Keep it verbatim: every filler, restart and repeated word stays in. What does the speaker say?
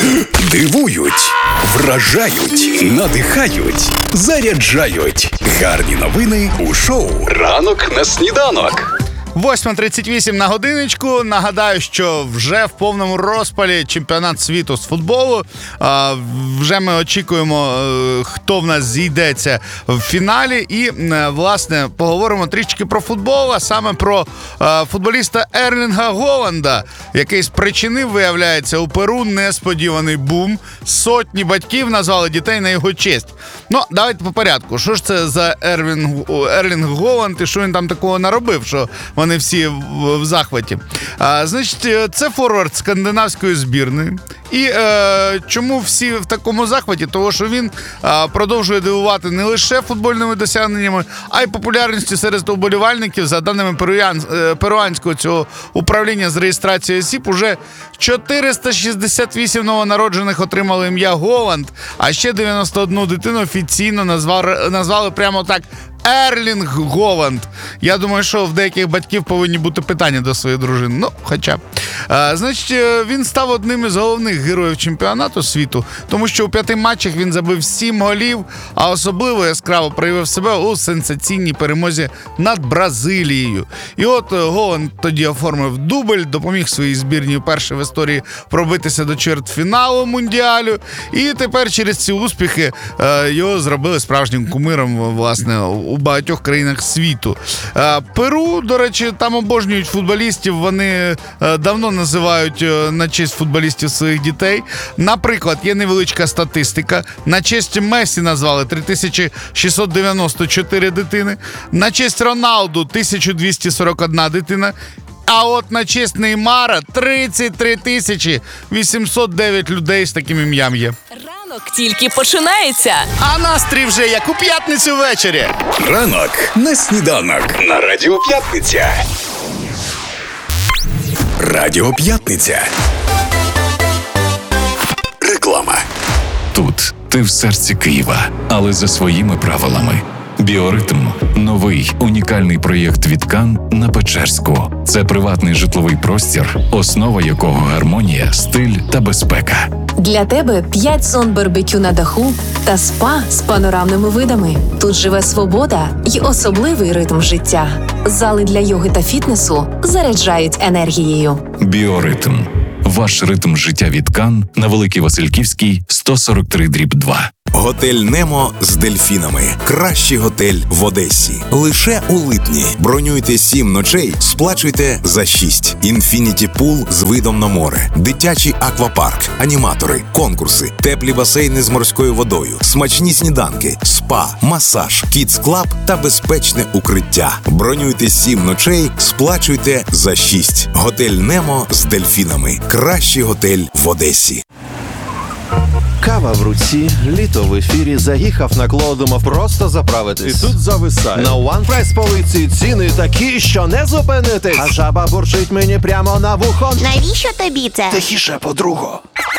Дивують, вражають, надихають, заряджають. Гарні новини у шоу «Ранок на сніданок». восьма тридцять вісім на годиночку. Нагадаю, що вже в повному розпалі чемпіонат світу з футболу. А, вже ми очікуємо, хто в нас зійдеться в фіналі. І, власне, поговоримо трішки про футбол, а саме про а, футболіста Ерлінга Голланда, який спричинив, виявляється, у Перу несподіваний бум. Сотні батьків назвали дітей на його честь. Ну, давайте по порядку. Що ж це за Ерлінг, Ерлінг Голланд і що він там такого наробив, що вони всі в, в захваті. А, значить, це форвард скандинавської збірної. І е, чому всі в такому захваті? Тому що він е, продовжує дивувати не лише футбольними досягненнями, а й популярністю серед вболівальників. За даними перуян, е, перуанського цього управління з реєстрації осіб, уже чотириста шістдесят вісім новонароджених отримали ім'я Голланд, а ще дев'яносто одну дитину офіційно назвали, назвали прямо так Ерлінг Голланд. Я думаю, що в деяких батьків повинні бути питання до своєї дружини. Ну, хоча. А, значить, він став одним із головних героїв чемпіонату світу, тому що у п'яти матчах він забив сім голів, а особливо яскраво проявив себе у сенсаційній перемозі над Бразилією. І от Голланд тоді оформив дубль, допоміг своїй збірній вперше в історії пробитися до чвертьфіналу Мундіалю. І тепер через ці успіхи е, його зробили справжнім кумиром, власне, у багатьох країнах світу. Е, Перу, до речі, там обожнюють футболістів, вони е, давно називають е, на честь футболістів своїх дітей. Наприклад, є невеличка статистика. На честь Месі назвали три тисячі шістсот дев'яносто чотири дитини, на честь Роналду тисяча двісті сорок одна дитина, а от на честь Неймара тридцять три тисячі вісімсот дев'ять людей з таким ім'ям є. Ранок тільки починається. А настрій вже як у п'ятницю ввечері. Ранок на сніданок на Радіо П'ятниця. Радіо П'ятниця. Реклама. Тут ти в серці Києва, але за своїми правилами. Біоритм – новий, унікальний проєкт від Кан на Печерську. Це приватний житловий простір, основа якого гармонія, стиль та безпека. Для тебе п'ять зон барбекю на даху та спа з панорамними видами. Тут живе свобода й особливий ритм життя. Зали для йоги та фітнесу заряджають енергією. Біоритм – ваш ритм життя від Кан на Великій Васильківській, сто сорок три дріб два. Готель «Немо» з дельфінами. Кращий готель в Одесі. Лише у липні. Бронюйте сім ночей, сплачуйте за шість. Інфініті пул з видом на море. Дитячий аквапарк. Аніматори, конкурси, теплі басейни з морською водою, смачні сніданки, спа, масаж, кідс-клаб та безпечне укриття. Бронюйте сім ночей, сплачуйте за шість. Готель «Немо» з дельфінами. Кращий готель в Одесі. Кава в руці, літо в ефірі, заїхав на кло, думав просто заправитись. І тут зависає. На One Price полиці ціни такі, що не зупинитись. А жаба бурчить мені прямо на вухо. Навіщо тобі це? Тихіше, подруго.